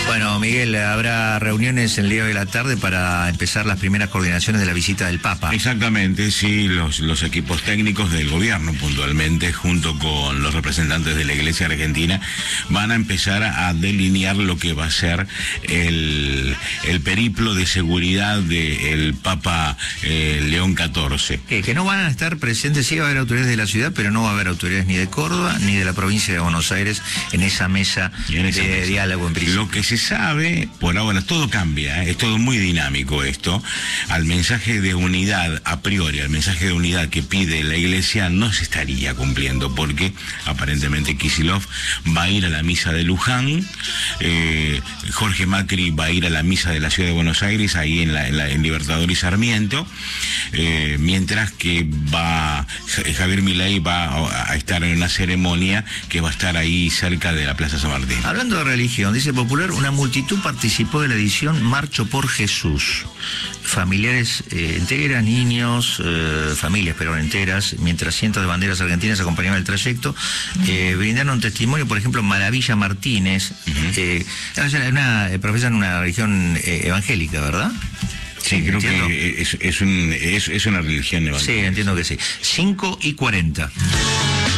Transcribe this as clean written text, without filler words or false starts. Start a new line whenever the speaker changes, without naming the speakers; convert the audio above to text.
Bueno, Miguel, habrá reuniones el día de la tarde para empezar las primeras coordinaciones de la visita del Papa.
Exactamente, sí, los equipos técnicos del gobierno puntualmente, junto con los representantes de la Iglesia Argentina, van a empezar a delinear lo que va a ser el periplo de seguridad del Papa León XIV.
Que no van a estar presentes, sí va a haber autoridades de la ciudad, pero no va a haber autoridades ni de Córdoba ni de la provincia de Buenos Aires en esa mesa de diálogo en principio.
Lo que se sabe, por ahora todo cambia, es todo muy dinámico esto, al mensaje de unidad, a priori, al mensaje de unidad que pide la Iglesia no se estaría cumpliendo, porque aparentemente Kicillof va a ir a la misa de Luján, Jorge Macri va a ir a la misa de la ciudad de Buenos Aires, ahí en Libertador y Sarmiento, mientras que Javier Milei va a estar en una ceremonia que va a estar ahí cerca de la Plaza San Martín.
Hablando de religión, dice Popular, una multitud participó de la edición Marcho por Jesús. Familiares enteras, niños, familias pero enteras, mientras cientos de banderas argentinas acompañaban el trayecto, brindaron testimonio, por ejemplo, Maravilla Martínez, profesan una religión evangélica, ¿verdad?
Sí, creo que es una religión evangélica.
Sí, entiendo que sí. 5:40.